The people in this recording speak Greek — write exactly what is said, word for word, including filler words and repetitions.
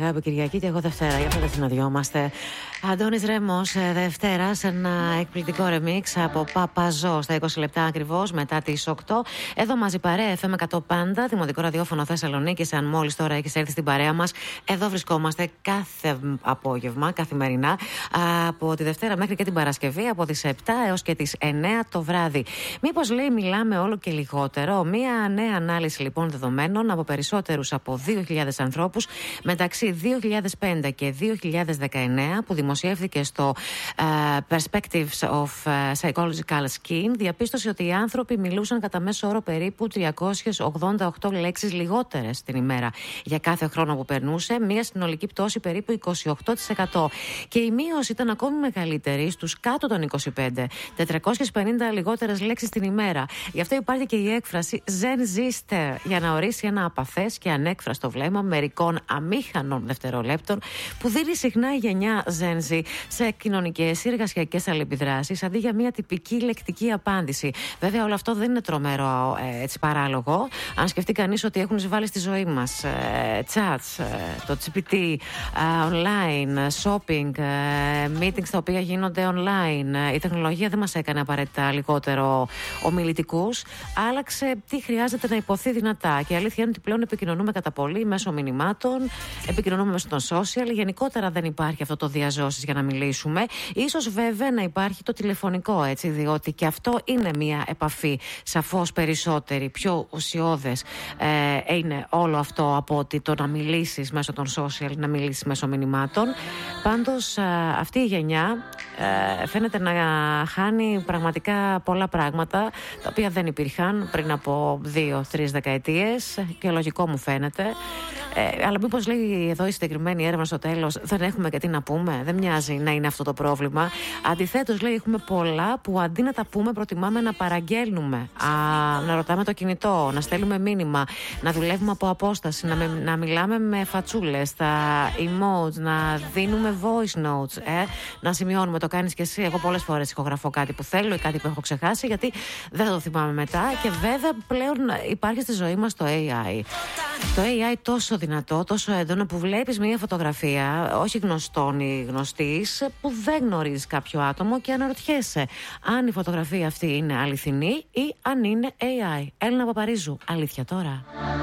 Αγάπη Κυριακή και εγώ Δευτέρα. Για αυτό δεν συναντιόμαστε. Αντώνης Ρέμος, Δευτέρα, σε ένα εκπληκτικό ρεμίξ από Παπαζό στα είκοσι λεπτά ακριβώς μετά τις οκτώ. Εδώ μαζί παρέα, εφ εμ εκατό πάντα, δημοτικό ραδιόφωνο Θεσσαλονίκης. Αν μόλις τώρα έχεις έρθει στην παρέα μας, εδώ βρισκόμαστε κάθε απόγευμα, καθημερινά, από τη Δευτέρα μέχρι και την Παρασκευή, από τις επτά έως και τις εννέα το βράδυ. Μήπως λέει μιλάμε όλο και λιγότερο? Μία νέα ανάλυση λοιπόν δεδομένων από περισσότερους από δύο χιλιάδες ανθρώπους μεταξύ δύο χιλιάδες πέντε και δύο χιλιάδες δεκαεννέα, που δημοσιεύθηκε στο uh, Perspectives of Psychological Skin, διαπίστωσε ότι οι άνθρωποι μιλούσαν κατά μέσο όρο περίπου τριακόσιες ογδόντα οκτώ λέξεις λιγότερες την ημέρα για κάθε χρόνο που περνούσε, μια συνολική πτώση περίπου είκοσι οκτώ τοις εκατό. Και η μείωση ήταν ακόμη μεγαλύτερη στους κάτω των είκοσι πέντε, τετρακόσιες πενήντα λιγότερες λέξεις την ημέρα. Γι' αυτό υπάρχει και η έκφραση Gen Z, για να ορίσει ένα απαθές και ανέκφραστο βλέμμα μερικών αμήχανων δευτερολέπτων που δίνει συχνά η γενιά Gen Z σε κοινωνικές ή εργασιακές αλληλεπιδράσεις αντί για μια τυπική λεκτική απάντηση. Βέβαια, όλο αυτό δεν είναι τρομερό ε, έτσι παράλογο. Αν σκεφτεί κανείς ότι έχουν εισβάλει στη ζωή μας ε, chats, ε, το τζι πι τι, ε, online, shopping, ε, meetings τα οποία γίνονται online. Η τεχνολογία δεν μας έκανε απαραίτητα λιγότερο ομιλητικούς. Άλλαξε τι χρειάζεται να υποθεί δυνατά. Και η αλήθεια είναι ότι πλέον επικοινωνούμε κατά πολύ μέσω μηνυμάτων, επικοινωνούμε μέσω των social. Γενικότερα δεν υπάρχει αυτό το διαζώσεις για να μιλήσουμε. Ίσως βέβαια να υπάρχει το τηλεφωνικό, έτσι, διότι και αυτό είναι μια επαφή σαφώς περισσότερη, πιο ουσιώδες ε, είναι όλο αυτό από ότι το να μιλήσεις μέσω των social, να μιλήσεις μέσω μηνυμάτων. Πάντως ε, αυτή η γενιά ε, φαίνεται να χάνει πραγματικά πολλά πράγματα τα οποία δεν υπήρχαν πριν από δύο-τρεις δεκαετίες και λογικό μου φαίνεται. Ε, αλλά μήπως λέει εδώ η συγκεκριμένη έρευνα στο τέλος δεν έχουμε και τι να πούμε? Δεν μοιάζει να είναι αυτό το πρόβλημα. Αντιθέτως, λέει, έχουμε πολλά που αντί να τα πούμε προτιμάμε να παραγγέλνουμε, α, να ρωτάμε το κινητό, να στέλνουμε μήνυμα, να δουλεύουμε από απόσταση, να, με, να μιλάμε με φατσούλες, τα emotes, να δίνουμε voice notes, ε, να σημειώνουμε. Το κάνεις και εσύ? Εγώ πολλές φορές ηχογραφώ κάτι που θέλω ή κάτι που έχω ξεχάσει γιατί δεν θα το θυμάμαι μετά. Και βέβαια πλέον υπάρχει στη ζωή μας το έι άι. Το έι άι τόσο δυνατό, τόσο έντονο, που βλέπεις μια φωτογραφία, όχι γνωστών ή γνωστής, που δεν γνωρίζεις κάποιο άτομο και αναρωτιέσαι αν η φωτογραφία αυτή είναι αληθινή ή αν είναι έι άι. Έλληνα Παπαρίζου, αλήθεια τώρα.